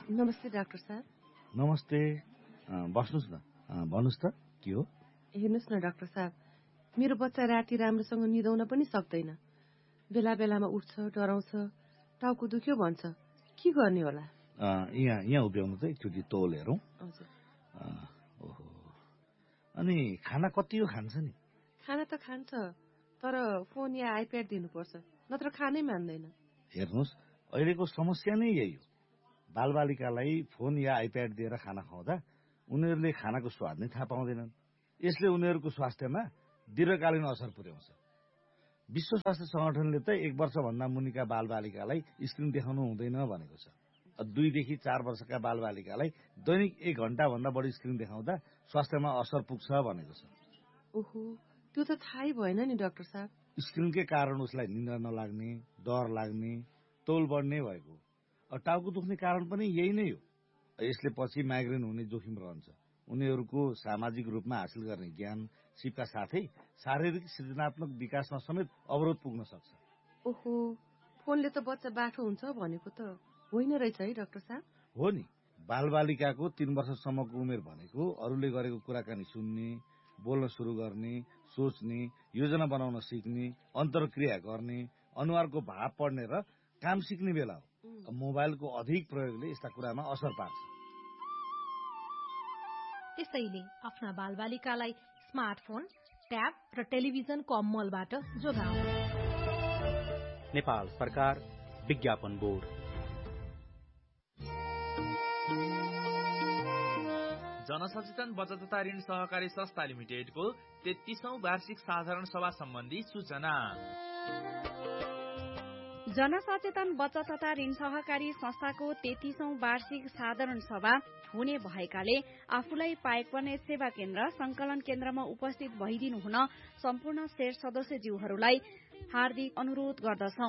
नमस्ते डाक्टर साहब। नमस्ते, बस्नुहोस् न। भन्नुहोस् त के हो? हेर्नुहोस् न डाक्टर साहब, मेरो बच्चा राति राम्रोसँग निदाउन पनि सक्दैन। बेला बेलामा उठ्छ, डराउँछ, टाउको दुख्यो भन्छ। के गर्ने होला? यहाँ उभ्याउनु त एकचोटि तौल हेरौँ। हजुर। ओहो, अनि खाना कति हो खान्छ नि? खाना त खान्छ, तर फोन या आइप्याड दिनुपर्छ, नत्र खानै मान्दैन। हेर्नुहोस्, अहिलेको समस्या नै यही हो। बालबालिकालाई फोन या आइप्याड दिएर खाना खुवाउँदा उनीहरूले खानाको स्वाद नै थाहा पाउँदैनन्। यसले उनीहरूको स्वास्थ्यमा दीर्घकालीन असर पुर्याउँछ। विश्व स्वास्थ्य संगठनले त 1 वर्षभन्दा मुनिका बालबालिकालाई स्क्रिन देखाउनु हुँदैन भनेको छ। 2 देखि 4 वर्षका बालबालिकालाई दैनिक 1 घण्टाभन्दा बढी स्क्रिन देखाउँदा स्वास्थ्यमा असर पुग्छ भनेको छ। ओहो, त्यो त थाहै भएन नि डाक्टर साहब। स्क्रिनकै कारण उसलाई निन्द्रा नलाग्ने, डर लाग्ने, तौल बढ्ने भएको। टाउको दुख्ने कारण पनि यही नै हो। यसले पछि माइग्रेन हुने जोखिम रहन्छ। उनीहरूको सामाजिक रूपमा हासिल गर्ने ज्ञान, सिपका साथै शारीरिक सृजनात्मक विकासमा समेत अवरोध पुग्न सक्छ। ओहो, फोनले त बच्चा बाठो हुन्छ भनेको त होइन रहेछ है डाक्टर साहब? हो नि, बालबालिकाको 3 वर्षसम्मको उमेर भनेको अरूले गरेको कुराकानी सुन्ने, बोल्न सुरु गर्ने, सोच्ने, योजना बनाउन सिक्ने, अन्तर्क्रिया गर्ने, अनुहारको भाव पढ्ने र काम सिक्ने बेला हो। मोबाइलको अधिक प्रयोगले यस्ता कुरामा असर पार्छ। त्यसैले आफ्ना बालबालिकालाई स्मार्टफोन, ट्याब र टेलिभिजनको अमलबाट जोगाउनु। नेपाल सरकार विज्ञापन बोर्ड। जनसचेतन बचत तथा ऋण सहकारी संस्था लिमिटेडको 33औं वार्षिक साधारण सभा सम्बन्धी सूचना। जनसचेतन बचत तथा ऋण सहकारी संस्थाको 33औं वार्षिक साधारण सभा हुने भएकाले आफूलाई पाएक पर्ने सेवा केन्द्र, संकलन केन्द्रमा उपस्थित भइदिनु हुन सम्पूर्ण शेर सदस्यज्यूहरूलाई हार्दिक अनुरोध गर्दछौ।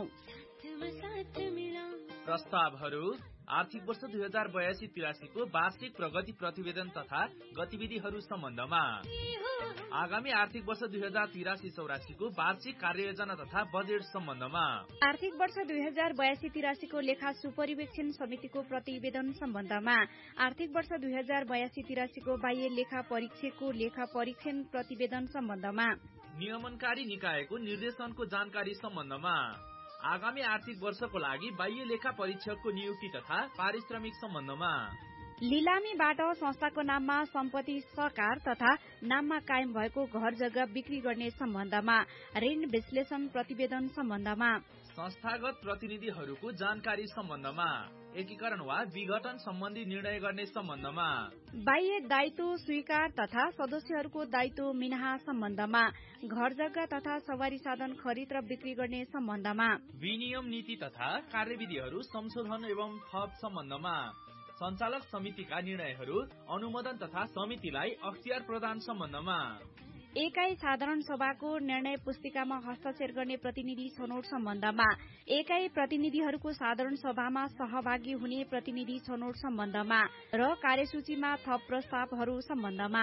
प्रस्तावहरू आर्थिक वर्ष 2082-83 को वार्षिक प्रगति प्रतिवेदन तथा गतिविधिहरू सम्बन्धमा, आगामी आर्थिक वर्ष 2083-84 को वार्षिक कार्ययोजना तथा बजेट सम्बन्धमा, आर्थिक वर्ष 2082-83 को लेखा सुपरिवेक्षण समितिको प्रतिवेदन सम्बन्धमा, आर्थिक वर्ष 2082-83 को बाह्य लेखा परीक्षकको लेखा परीक्षण प्रतिवेदन सम्बन्धमा, नियमनकारी निकायको निर्देशनको जानकारी सम्बन्धमा, आगामी आर्थिक वर्षको लागि बाह्य लेखा परीक्षकको नियुक्ति तथा पारिश्रमिक सम्बन्धमा, लिलामीबाट संस्थाको नाममा सम्पत्ति सकार तथा नाममा कायम भएको घर जग्गा बिक्री गर्ने सम्बन्धमा, ऋण विश्लेषण प्रतिवेदन सम्बन्धमा, संस्थागत प्रतिनिधिहरूको जानकारी सम्बन्धमा, एकीकरण वा विघटन सम्बन्धी निर्णय गर्ने सम्बन्धमा, बाह्य दायित्व स्वीकार तथा सदस्यहरूको दायित्व मिनाहा सम्बन्धमा, घर जग्गा तथा सवारी साधन खरिद र बिक्री गर्ने सम्बन्धमा, विनियम नीति तथा कार्यविधिहरू संशोधन एवं थप सम्बन्धमा, सञ्चालक समितिका निर्णयहरू अनुमोदन तथा समितिलाई अख्तियार प्रदान सम्बन्धमा, एकाइ साधारण सभाको निर्णय पुस्तिकामा हस्ताक्षर गर्ने प्रतिनिधि छनौट सम्बन्धमा, एकाइ प्रतिनिधिहरूको साधारण सभामा सहभागी हुने प्रतिनिधि छनौट सम्बन्धमा र कार्यसूचीमा थप प्रस्तावहरू सम्बन्धमा,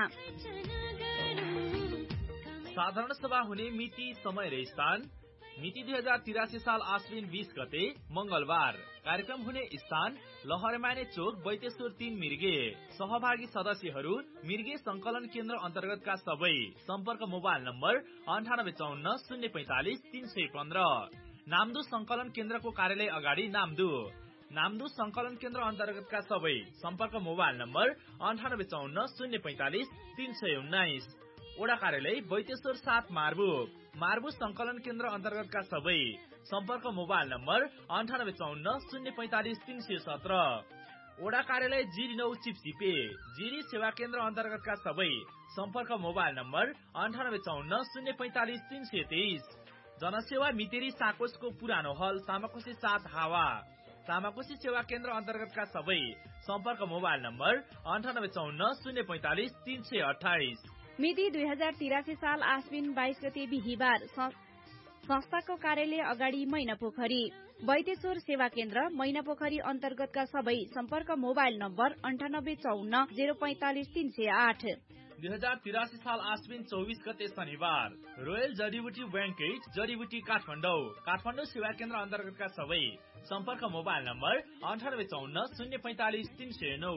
साधारण सभा हुने मिति, समय र स्थान, मिति 2083 साल आश्विन 20 गते मंगलबार, कार्यक्रम हुने स्थान लहरमाने चोक, बैतेश्वर 3 मिर्गे, सहभागी सदस्यहरू मिर्गे संकलन केन्द्र अन्तर्गतका सबै, सम्पर्क मोबाइल नम्बर 9854 045 315, नाम्दु संकलन केन्द्रको कार्यालय अगाडि नाम्दु, नाम्दु संकलन केन्द्र अन्तर्गतका सबै, सम्पर्क मोबाइल नम्बर 9854 045 319, ओडा कार्यालय बैतेश्वर 7 मार्बु, मार्बु संकलन केन्द्र अन्तर्गतका सबै, सम्पर्क मोबाइल नम्बर 9854 045 317, ओडा कार्यालय जिरी 9 चिप्सिपे, जिरी सेवा केन्द्र अन्तर्गतका सबै, सम्पर्क मोबाइल नम्बर 9854 045 323, जनसेवा मितेरी साकोसको पुरानो हल, तामाकोसी 7 हावा, तामाकोसी सेवा केन्द्र अन्तर्गतका सबै, सम्पर्क मोबाइल नम्बर 9854 045 328। मिति 2083 साल आश्विन 22 गते बिहिबार, संस्थाको कार्यालय अगाडि मैनापोखरी, बैतेश्वर सेवा केन्द्र मैनापोखरी अन्तर्गतका सबै, सम्पर्क मोबाइल नम्बर 9854 045 308, 2083 साल आश्विन 24 गते शनिबार रोयल जडीबुटी बैंकेट जडीबुटी काठमाडौँ सेवा केन्द्र अन्तर्गतका सबै सम्पर्क मोबाइल नम्बर 9854 045 309।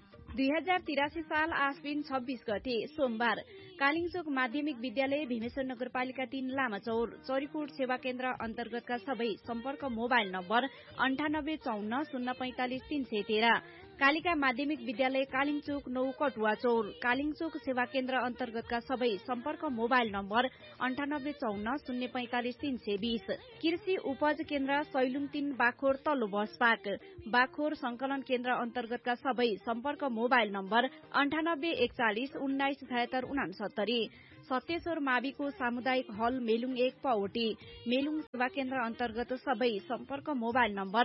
2083 साल आश्विन 26 गते सोमबार कालिङचोक माध्यमिक विद्यालय भीमेश्वर नगरपालिका 3 लामाचौर चौरीकोट सेवा केन्द्र अन्तर्गतका सबै सम्पर्क मोबाइल नम्बर 9854 045 313। कालिका माध्यमिक विद्यालय कालिङचोक 9 कटुवा चौर कालिङचोक सेवा केन्द्र अन्तर्गतका सबै सम्पर्क मोबाइल नम्बर 9854 045 320। कृषि उपज केन्द्र सैलुङ 3 बाखोर तल्लो बसपाक बाखोर संकलन केन्द्र अन्तर्गतका सबै सम्पर्क मोबाइल नम्बर 9841 1976 69। सत्येश्वर माविको सामुदायिक हल मेलुङ 1 पौटी मेलुङ सेवा केन्द्र अन्तर्गत सबै सम्पर्क मोबाइल नम्बर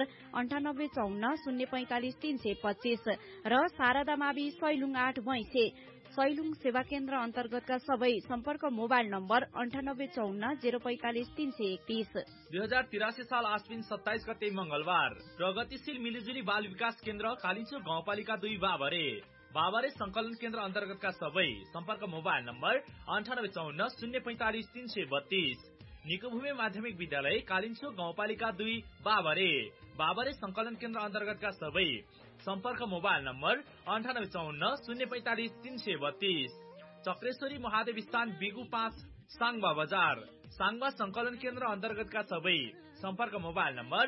9854 045 325 र शारदा मावि सैलुङ 8 भैँसे सैलुङ सेवा केन्द्र अन्तर्गतका सबै सम्पर्क मोबाइल नम्बर 9854 045 331। 2083 साल आश्विन 27 गते मंगलबार प्रगतिशील मिलिजुली बाल विकास केन्द्र कालिचोक गाउँपालिका 2 बाबरे संकलन केन्द्र अन्तर्गतका सबै सम्पर्क मोबाइल नम्बर 9854 045 332। निकोभूमि माध्यमिक विद्यालय कालिचोक गाउँपालिका 2 बाबरे संकलन केन्द्र अन्तर्गतका सबै सम्पर्क मोबाइल नम्बर 9854 045 332। चक्रेश्वरी महादेव स्थान बिगु 5 साङबा बजार साङबा संकलन केन्द्र अन्तर्गतका सबै सम्पर्क mobile number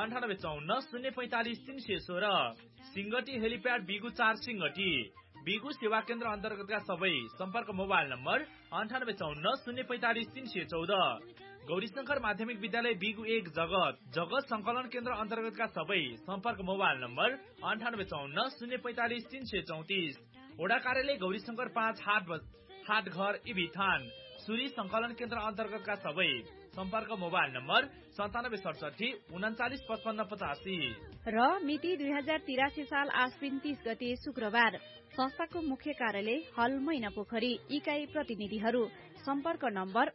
9854 045 316। Singati helipad बिगु 4 Singati बिगु सेवा केन्द्र अन्तर्गतका सबै सम्पर्क मोबाइल नम्बर 9854 045 314। गौरीशंकर माध्यमिक विद्यालय बिगु 1 जगत संकलन केन्द्र अन्तर्गतका सबै सम्पर्क मोबाइल नम्बर 9854 045 334। वडा कार्यालय गौरीशंकर 5 हाट घर इबिथान सूरी संकलन केन्द्र अन्तर्गतका सबै सम्पर्क मोबाइल नम्बर 9767 39 55 85। र मिति 2083 साल आश्विन 30 गते शुक्रबार संस्थाको मुख्य कार्यालय हल मैनापोखरी इकाइ प्रतिनिधिहरू सम्पर्क नम्बर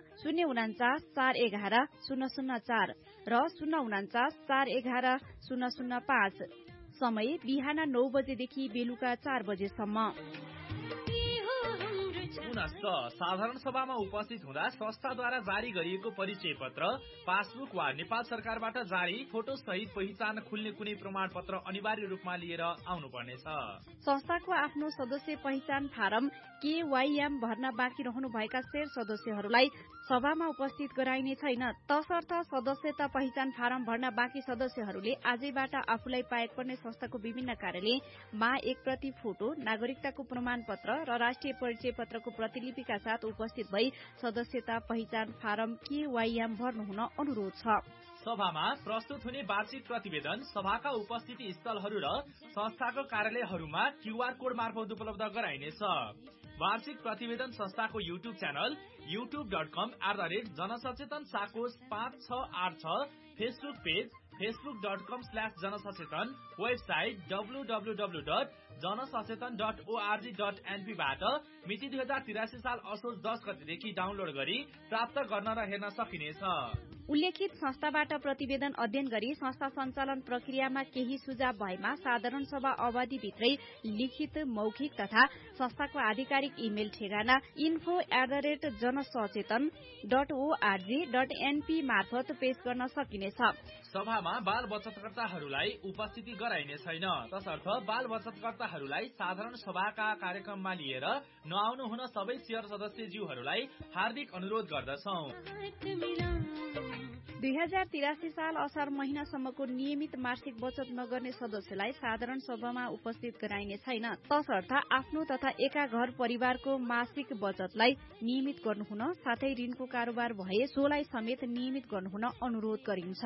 049 411 004 र 049 411 005। समय बिहान 9 बजेदेखि बेलुका 4 बजेसम्म। साधारण सभामा उपस्थित हुँदा संस्थाद्वारा जारी गरिएको परिचय पत्र पासबुक वा नेपाल सरकारबाट जारी फोटो सहित पहिचान खुल्ने कुनै प्रमाण पत्र अनिवार्य रूपमा लिएर आउनुपर्नेछ। संस्थाको आफ्नो सदस्य पहिचान फारम KYM भर्न बाँकी रहनुभएका शेर सदस्यहरूलाई सभामा उपस्थित गराइने छैन। तसर्थ सदस्यता पहिचान फारम भर्न बाँकी सदस्यहरूले आजैबाट आफूलाई पाएक पर्ने संस्थाको विभिन्न कार्यालयमा 1 प्रति फोटो नागरिकताको प्रमाण पत्र र राष्ट्रिय परिचय पत्रको प्रतिलिपिका साथ उपस्थित भई सदस्यता पहिचान फारम KYM भर्नुहुन अनुरोध छ। सभामा प्रस्तुत हुने वार्षिक प्रतिवेदन सभाका उपस्थिति स्थलहरू र संस्थाको कार्यालयहरूमा QR कोड मार्फत उपलब्ध गराइनेछ। वार्षिक प्रतिवेदन संस्थाको YouTube channel youtube.com/जनसचेतन साकोस 5686 Facebook page facebook.com/जनसचेतन website www.janasacheten.org.np बाट मिति 2083 साल असोज 10 गतेदेखि डाउनलोड गरी प्राप्त गर्न र हेर्न सकिनेछ। उल्लेखित संस्थाबाट प्रतिवेदन अध्ययन गरी संस्था सञ्चालन प्रक्रियामा केही सुझाव भएमा साधारण सभा अवधिभित्रै लिखित मौखिक तथा संस्थाको आधिकारिक इमेल ठेगाना info@janasacheten.org.np मार्फत पेश गर्न सकिनेछ। सभामा बाल बचतकर्ताहरूलाई उपस्थिति गराइने छैन। तसर्थ बाल बचतकर्ताहरूलाई साधारण सभाका कार्यक्रममा लिएर नआउनु हुन सबै शेयर सदस्यज्यूहरूलाई हार्दिक अनुरोध गर्दछौं। 2083 साल असार महिनासम्मको नियमित मासिक बचत नगर्ने सदस्यलाई साधारण सभामा उपस्थित गराइने छैन। तसर्थ आफ्नो तथा एका घर परिवारको मासिक बचतलाई नियमित गर्नुहुन साथै ऋणको कारोबार भए सोलाई समेत नियमित गर्नुहुन अनुरोध गरिन्छ।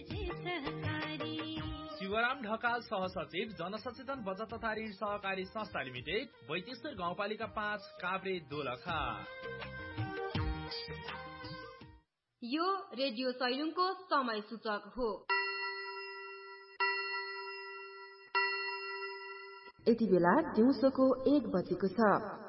शिवराम ढकाल सहसचिव जनसचेतन बचत तथा ऋण सहकारी संस्था लिमिटेड बैतेश्वर गाउँपालिका 5 काभ्रे दोलखा। यो रेडियो सैलुङको समय सूचक हो। यति बेला दिउँसोको 1 बजेको छ।